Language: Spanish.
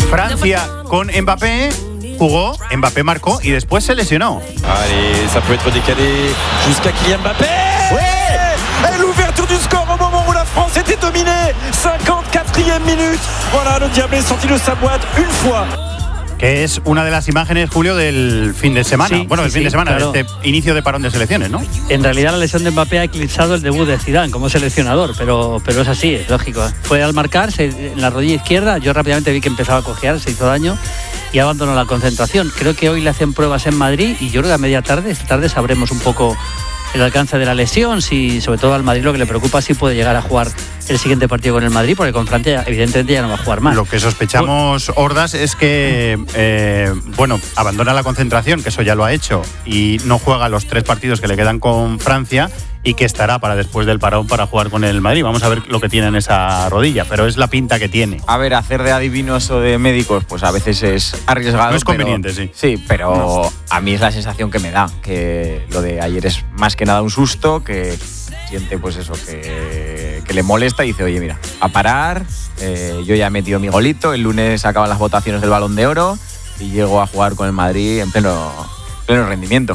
Francia con Mbappé. Jugó, Mbappé marcó y después se lesionó. Allez, ça peut être décalé jusqu'à Kylian Mbappé. Ouais! Et l'ouverture du score au moment où la France était dominée. 54e minute. Voilà, le diable est sorti de sa boîte une fois. Que es una de las imágenes, Julio, del fin de semana. Sí, bueno, del fin de semana, claro. de este inicio de parón de selecciones, ¿no? En realidad la lesión de Mbappé ha eclipsado el debut de Zidane como seleccionador, pero es así, es lógico. Fue al marcar en la rodilla izquierda, yo rápidamente vi que empezaba a cojear, se hizo daño y abandonó la concentración. Creo que hoy le hacen pruebas en Madrid y yo creo que a media tarde, esta tarde sabremos un poco el alcance de la lesión, si sobre todo al Madrid lo que le preocupa si puede llegar a jugar el siguiente partido con el Madrid, porque con Francia evidentemente ya no va a jugar más. Lo que sospechamos, Hordas, es que abandona la concentración, que eso ya lo ha hecho, y no juega los 3 partidos que le quedan con Francia y que estará para después del parón para jugar con el Madrid. Vamos a ver lo que tiene en esa rodilla, pero es la pinta que tiene. A ver, hacer de adivinos o de médicos, pues a veces es arriesgado. No es conveniente, sí. Sí, pero a mí es la sensación que me da, que lo de ayer es más que nada un susto, que siente pues eso, que le molesta y dice, oye, mira, a parar, yo ya he metido mi golito, el lunes acaban las votaciones del Balón de Oro y llego a jugar con el Madrid en pleno rendimiento.